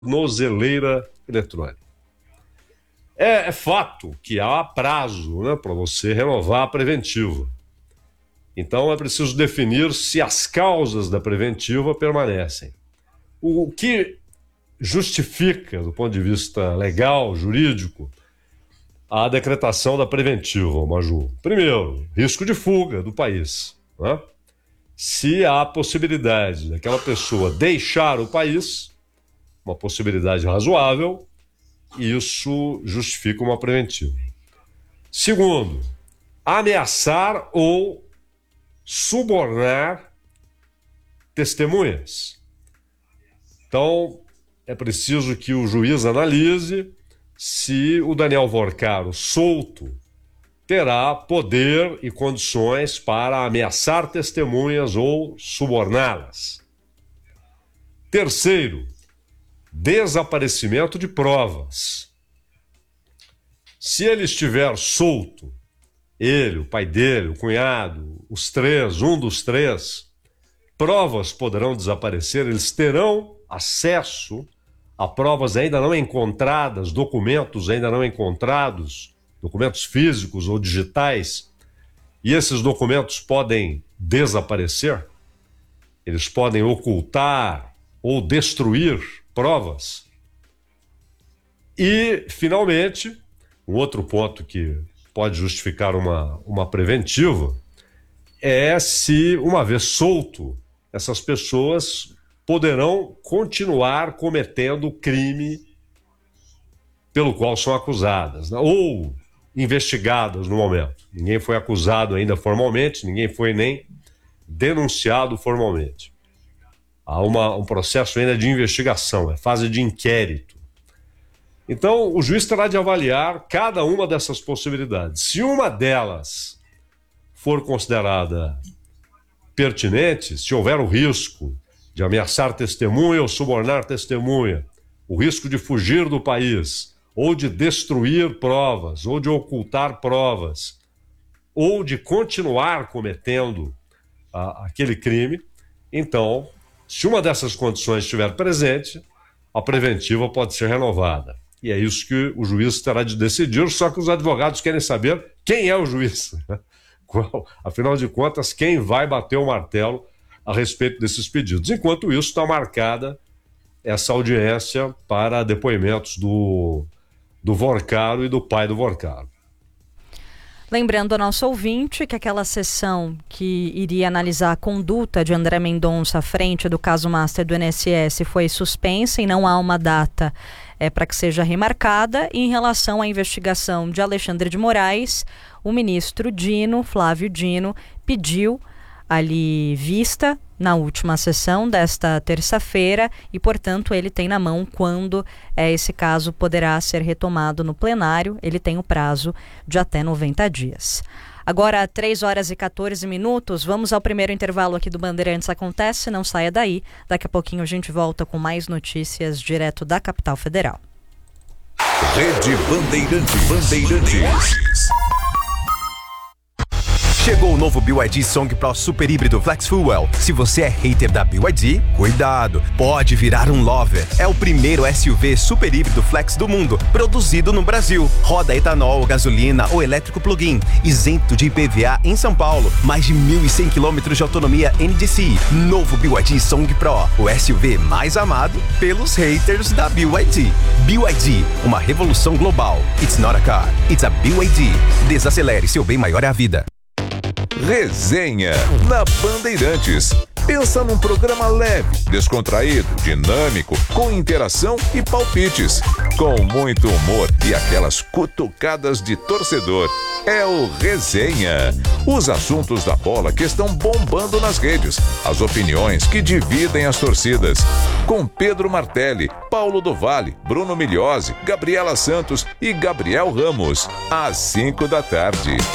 tornozeleira eletrônica. É fato que há prazo, né, para você renovar a preventiva. Então é preciso definir se as causas da preventiva permanecem. O que justifica, do ponto de vista legal, jurídico, a decretação da preventiva, Maju? Primeiro, risco de fuga do país, né? Se há possibilidade daquela pessoa deixar o país, uma possibilidade razoável, isso justifica uma preventiva. Segundo, ameaçar ou subornar testemunhas. Então, é preciso que o juiz analise se o Daniel Vorcaro, solto, terá poder e condições para ameaçar testemunhas ou suborná-las. Terceiro, desaparecimento de provas. Se ele estiver solto, ele, o pai dele, o cunhado, os três, um dos três, provas poderão desaparecer, eles terão acesso a provas ainda não encontradas, documentos ainda não encontrados, documentos físicos ou digitais, e esses documentos podem desaparecer, eles podem ocultar ou destruir provas. E, finalmente, um outro ponto que pode justificar uma preventiva é se, uma vez solto, essas pessoas poderão continuar cometendo o crime pelo qual são acusadas, né? Ou investigadas no momento. Ninguém foi acusado ainda formalmente, ninguém foi nem denunciado formalmente. Há um processo ainda de investigação, é fase de inquérito. Então, o juiz terá de avaliar cada uma dessas possibilidades. Se uma delas for considerada pertinente, se houver o risco de ameaçar testemunha ou subornar testemunha, o risco de fugir do país, ou de destruir provas, ou de ocultar provas, ou de continuar cometendo aquele crime, então, se uma dessas condições estiver presente, a preventiva pode ser renovada. E é isso que o juiz terá de decidir, só que os advogados querem saber quem é o juiz. Afinal de contas, quem vai bater o martelo a respeito desses pedidos. Enquanto isso, está marcada essa audiência para depoimentos do Vorcaro e do pai do Vorcaro. Lembrando ao nosso ouvinte que aquela sessão que iria analisar a conduta de André Mendonça à frente do caso Master do INSS foi suspensa e não há uma data para que seja remarcada. E em relação à investigação de Alexandre de Moraes, o ministro Flávio Dino, pediu ali vista na última sessão desta terça-feira e, portanto, ele tem na mão quando esse caso poderá ser retomado no plenário. Ele tem o prazo de até 90 dias. Agora, 3h14, vamos ao primeiro intervalo aqui do Bandeirantes Acontece. Não saia daí, daqui a pouquinho a gente volta com mais notícias direto da capital federal. Rede Bandeirantes. Chegou o novo BYD Song Pro Super Híbrido Flex Fuel. Se você é hater da BYD, cuidado, pode virar um lover. É o primeiro SUV super híbrido flex do mundo, produzido no Brasil. Roda etanol, gasolina ou elétrico plug-in, isento de IPVA em São Paulo. Mais de 1.100 km de autonomia NDCi. Novo BYD Song Pro, o SUV mais amado pelos haters da BYD. BYD, uma revolução global. It's not a car, it's a BYD. Desacelere, seu bem maior é a vida. Resenha na Bandeirantes. Pensa num programa leve, descontraído, dinâmico, com interação e palpites, com muito humor e aquelas cutucadas de torcedor. É o Resenha. Os assuntos da bola que estão bombando nas redes, as opiniões que dividem as torcidas. Com Pedro Martelli, Paulo do Vale, Bruno Migliozzi, Gabriela Santos e Gabriel Ramos. Às 5 da tarde.